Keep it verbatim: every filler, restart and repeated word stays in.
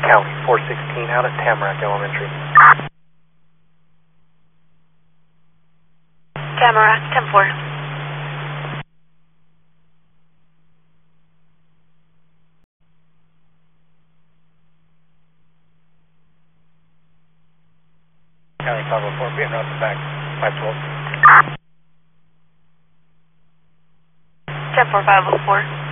County four sixteen out at Tamarack Elementary. Tamarack, ten four. County five oh four, being out the back, five twelve. ten four, five oh four.